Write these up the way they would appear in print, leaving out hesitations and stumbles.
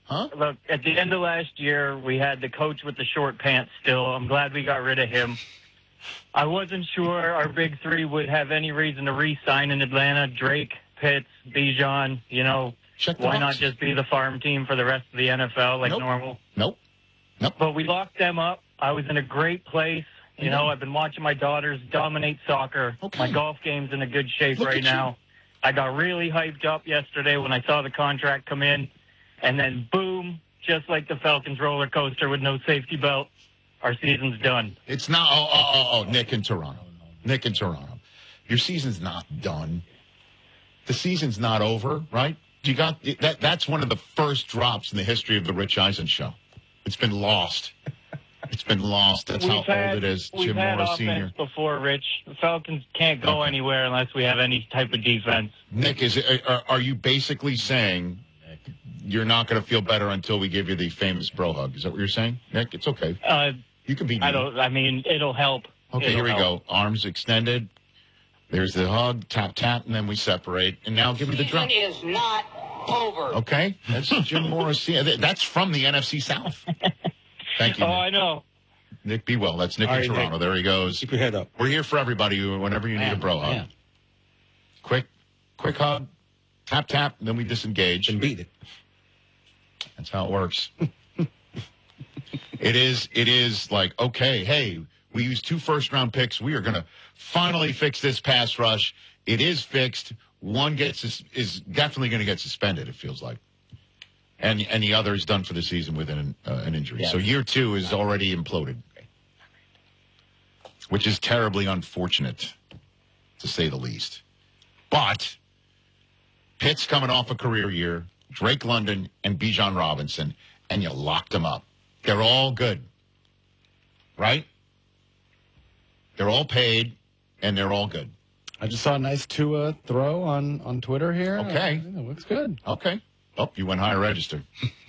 Huh? Look, at the end of last year, we had the coach with the short pants still. I'm glad we got rid of him. I wasn't sure our big three would have any reason to re-sign in Atlanta. Drake, Pitts, Bijan, why not just be the farm team for the rest of the NFL like normal? Nope. But we locked them up. I was in a great place. I've been watching my daughters dominate soccer. Okay. My golf game's in a good shape right now. I got really hyped up yesterday when I saw the contract come in. And then, boom, just like the Falcons roller coaster with no safety belt, our season's done. It's not. Nick in Toronto. Your season's not done. The season's not over, right? You got that. That's one of the first drops in the history of the Rich Eisen show. It's been lost. That's how old it is. Jim Morris Sr. Before, Rich. The Falcons can't go anywhere unless we have any type of defense. Nick, are you basically saying you're not going to feel better until we give you the famous bro hug? Is that what you're saying, Nick? It's okay. You can be. It'll help. Okay, here we go. Arms extended. There's the hug, tap, tap, and then we separate. And now give me the drum. Season is not over. Okay, that's Jim Morris. That's from the NFC South. Thank you, Nick. I know. Nick, be well. That's Nick in Toronto. Nick. There he goes. Keep your head up. We're here for everybody whenever you need a bro hug. Quick hug, tap, tap, and then we disengage. And beat it. That's how it works. It is like, okay, hey, we used 2 first-round picks. We are going to finally fix this pass rush. It is fixed. One is definitely going to get suspended, it feels like. And the other is done for the season with an injury. So year 2 is already imploded, which is terribly unfortunate, to say the least. But Pitt's coming off a career year, Drake London and Bijan Robinson, and you locked them up. They're all good, right? They're all paid, and they're all good. I just saw a nice Tua throw on Twitter here. Okay. It looks good. Okay. Oh, you went higher register.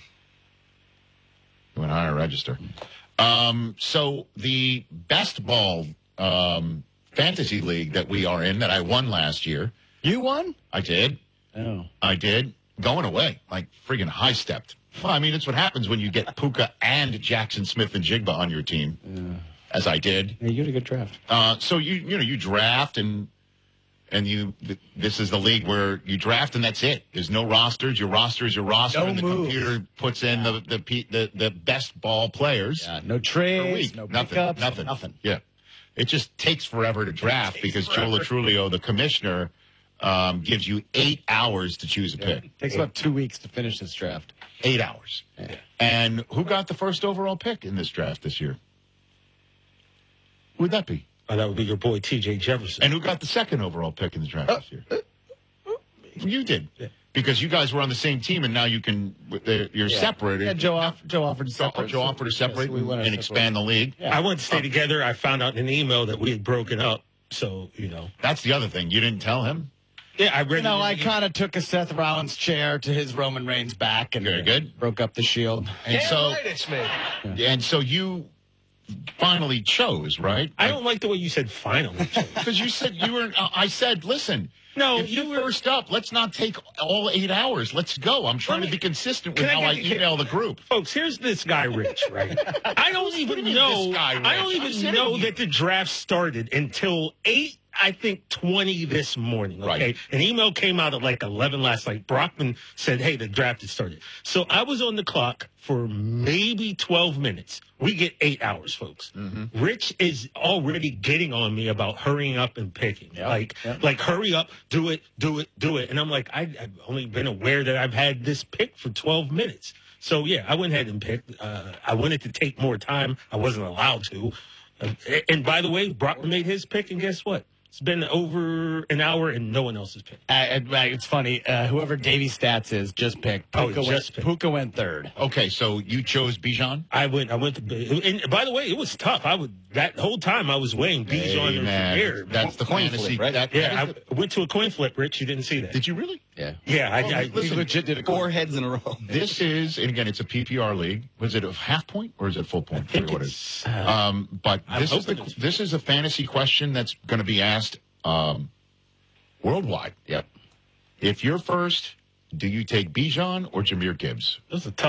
So the best ball fantasy league that we are in, that I won last year. You won? I did. Oh. I did. Going away. Like friggin' high-stepped. Well, I mean, it's what happens when you get Puka and Jackson Smith and Jigba on your team, as I did. Yeah, you had a good draft. So you draft and this is the league where you draft and that's it. There's no rosters. Your roster is your roster, and the computer puts in the best ball players. Yeah, no trades, no pickups, nothing. Yeah, it just takes forever to draft because Joe Latrulio, the commissioner, gives you 8 hours to choose a pick. It takes about 2 weeks to finish this draft. 8 hours. Yeah. And who got the first overall pick in this draft this year? Who would that be? That would be your boy, T.J. Jefferson. And who got the second overall pick in the draft this year? You did. Yeah. Because you guys were on the same team, and now you're separate. Yeah, Joe offered to separate. Joe offered to separate and expand the league. Yeah. I wanted to stay together. I found out in an email that we had broken up. So, That's the other thing. You didn't tell him? Yeah, I read I kind of took a Seth Rollins chair to his Roman Reigns back and very good. Broke up the Shield. And right, it's me. And so you finally chose, right? I don't like the way you said finally. Because you said you were. I said, listen. No, if you first up, let's not take all 8 hours. Let's go. I'm trying to be consistent with how I email the group. Folks, here's this guy, Rich, right? I don't even know that the draft started until 8:20 this morning. Okay. Right. An email came out at like 11 last night. Brockman said, hey, the draft has started. So I was on the clock for maybe 12 minutes. We get 8 hours, folks. Mm-hmm. Rich is already getting on me about hurrying up and picking. Yep. Like hurry up, do it. And I'm like, I've only been aware that I've had this pick for 12 minutes. So, yeah, I went ahead and picked. I wanted to take more time. I wasn't allowed to. And by the way, Brockman made his pick, and guess what? It's been over an hour, and no one else has picked. It's funny. Whoever Davey Stats is just picked. Puka went third. Okay, so you chose Bijan? I went to. And by the way, it was tough. That whole time I was weighing Bijan in the air. That's the coin flip, right? I went to a coin flip, Rich. You didn't see that. Did you really? Yeah. Yeah, I legit did 4 heads in a row. This is, and again, it's a PPR league. Was it a half point or is it full point? I think it's, but this is a fantasy question that's going to be asked worldwide. Yep. If you're first, do you take Bijan or Jahmyr Gibbs? This is a tough